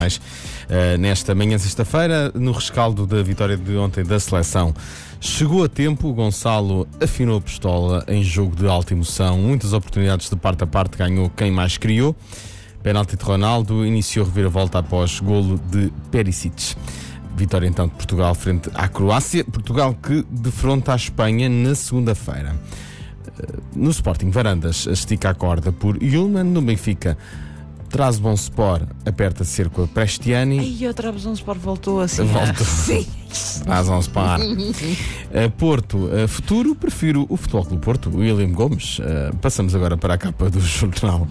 Nesta manhã de sexta-feira, no rescaldo da vitória de ontem da seleção, chegou a tempo, o Gonçalo afinou a pistola em jogo de alta emoção, muitas oportunidades de parte a parte, ganhou quem mais criou. Penalti de Ronaldo, iniciou a reviravolta após golo de Perisic. Vitória então de Portugal frente à Croácia, Portugal que defronta a Espanha na segunda-feira. No Sporting, Varandas estica a corda por Yulman. No Benfica, Trabzonspor aperta cerco a Prestiani. E o Trabzonspor voltou assim. Voltou. Sim. Trabzonspor. Porto, futuro, prefiro o Futebol Clube Porto, William Gomes. Passamos agora para a capa do jornal.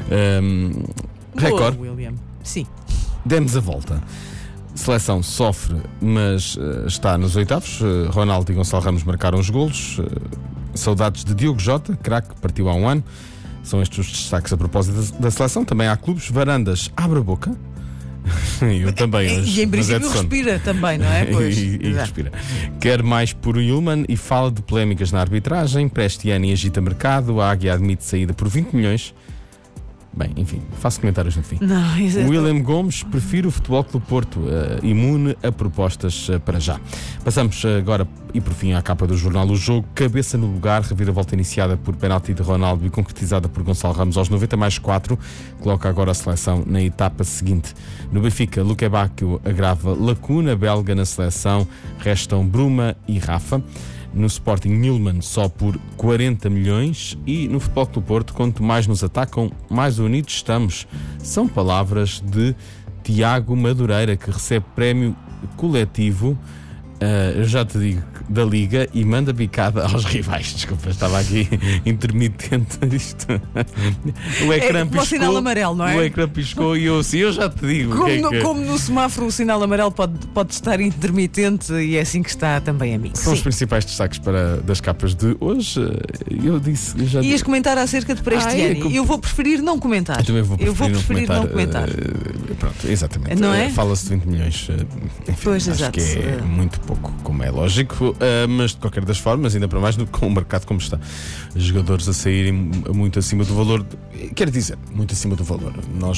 Record. Boa, William. Sim. Demos a volta. Seleção sofre, mas está nos oitavos. Ronaldo e Gonçalo Ramos marcaram os golos. Saudades de Diogo Jota, craque, partiu há um ano. São estes os destaques a propósito da seleção. Também há clubes. Varandas abre a boca. Eu também hoje. E em princípio respira também, não é? Pois. e respira. Quer mais por Yulman e fala de polémicas na arbitragem. Prestiani agita mercado. A Águia admite saída por 20 milhões. Bem, enfim, faço comentários no fim. Não, William Gomes, prefiro o Futebol Clube Porto, imune a propostas para já. Passamos agora, e por fim, à capa do jornal O Jogo. Cabeça no lugar, reviravolta iniciada por penalti de Ronaldo e concretizada por Gonçalo Ramos aos 90+4, coloca agora a seleção na etapa seguinte. No Benfica, Luque Bacchio agrava lacuna belga na seleção, restam Bruma e Rafa. No Sporting, Nilman só por 40 milhões. E no Futebol Clube Porto, quanto mais nos atacam, mais unidos estamos. São palavras de Tiago Madureira, que recebe prémio coletivo, eu já te digo, da Liga, e manda bicada aos rivais. Desculpa, estava aqui intermitente isto. O ecrã piscou. O sinal amarelo, não é? O ecrã piscou e eu já te digo. Como no semáforo o sinal amarelo pode estar intermitente, e é assim que está também a mim. São os principais destaques das capas de hoje. Eu já Ias comentar acerca de Prestiani. Eu vou preferir não comentar. Eu também vou preferir não comentar. Pronto, exatamente. Não é? Fala-se de 20 milhões. Enfim, pois, acho exato. Que é muito pouco, como é lógico, mas de qualquer das formas, ainda para mais com o mercado como está. Os jogadores a saírem muito acima do valor. Quer dizer, muito acima do valor.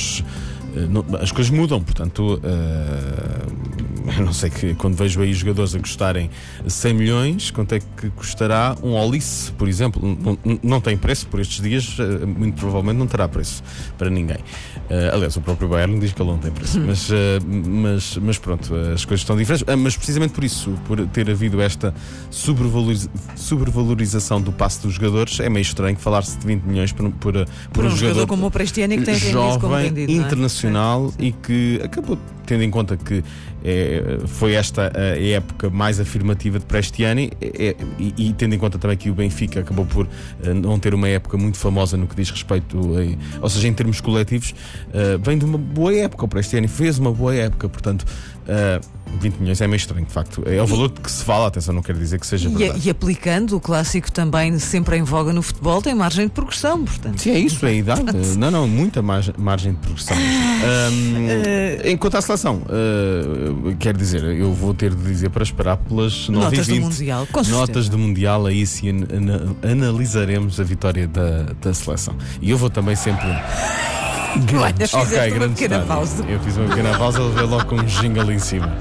As coisas mudam, portanto, eu não sei, que quando vejo aí os jogadores a custarem 100 milhões, quanto é que custará um Olisse, por exemplo? Não tem preço por estes dias, muito provavelmente não terá preço para ninguém. Aliás, o próprio Bayern diz que ele não tem preço, mas pronto, as coisas estão diferentes. Mas precisamente por isso, por ter havido esta sobrevalorização do passe dos jogadores, é meio estranho falar-se de 20 milhões por um jogador como o Prestiani, que tem jovem, como vendido, internacional, e que acabou, tendo em conta que foi esta a época mais afirmativa de Prestiani, e tendo em conta também que o Benfica acabou por não ter uma época muito famosa no que diz respeito ou seja, em termos coletivos, vem de uma boa época. O Prestiani fez uma boa época, portanto 20 milhões é meio estranho, de facto. É o valor de que se fala, atenção, não quer dizer que seja verdade. E aplicando o clássico também sempre em voga no futebol, tem margem de progressão, portanto. Sim, é isso, é a idade. Não, muita margem de progressão. Enquanto à seleção, quer dizer, eu vou ter de dizer para esperar pelas 9h20 notas do Mundial, com certeza. Notas do Mundial, aí sim analisaremos a vitória da seleção. E eu vou também sempre. Olha, uma pequena pausa. Eu fiz uma pequena pausa, levei logo com um jingle em cima.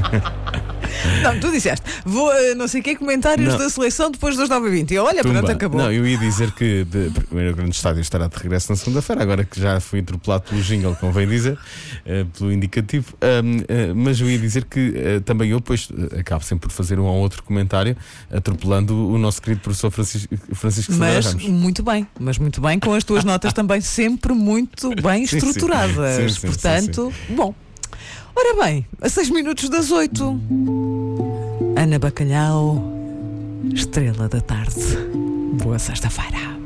Não, tu disseste, vou não sei o que, comentários da seleção depois das 9h20. Olha, pronto, acabou. Não, eu ia dizer que primeiro o grande estádio estará de regresso na segunda-feira, agora que já fui atropelado pelo jingle, convém dizer, pelo indicativo, mas eu ia dizer que também eu depois acabo sempre por fazer um ou outro comentário, atropelando o nosso querido professor Francisco Sá Ramos. Muito bem, com as tuas notas também sempre muito bem estruturadas. Sim, portanto, bom. Ora bem, a 6 minutos das 8, Ana Bacalhau, estrela da tarde. Boa sexta-feira.